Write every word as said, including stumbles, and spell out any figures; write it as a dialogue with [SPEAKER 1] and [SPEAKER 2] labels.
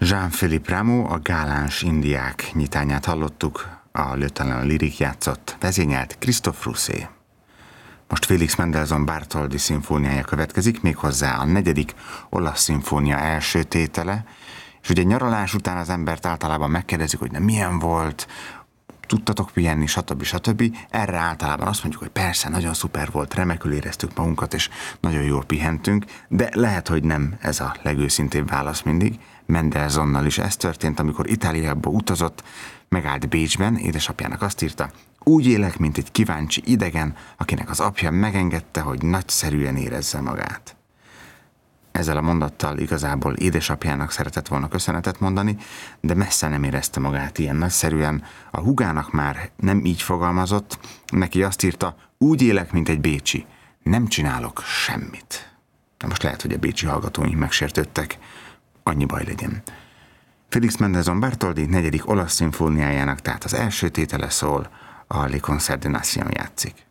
[SPEAKER 1] Jean-Philippe Rameau, a Gáláns indiák nyitányát hallottuk, a Le Talent Lyrique játszott, vezényelt Christophe Rousset. Most Félix Mendelssohn Bartholdy szimfóniája következik, méghozzá a negyedik olasz szimfónia első tétele, és ugye nyaralás után az embert általában megkérdezik, hogy na milyen volt, tudtatok pihenni, stb. stb. Erre általában azt mondjuk, hogy persze, nagyon szuper volt, remekül éreztük magunkat, és nagyon jól pihentünk, de lehet, hogy nem ez a legőszintébb válasz mindig. Mendelssohnnal is ez történt, amikor Itáliába utazott, megállt Bécsben, édesapjának azt írta, úgy élek, mint egy kíváncsi idegen, akinek az apja megengedte, hogy nagyszerűen érezze magát. Ezzel a mondattal igazából édesapjának szeretett volna köszönetet mondani, de messze nem érezte magát ilyen nagyszerűen. A húgának már nem így fogalmazott, neki azt írta, úgy élek, mint egy bécsi, nem csinálok semmit. De most lehet, hogy a bécsi hallgatóink megsértődtek, annyi baj legyen. Félix Mendelssohn Bartholdy negyedik olasz szimfóniájának, tehát az első tétele szól, a Les Concerts des Nations játszik.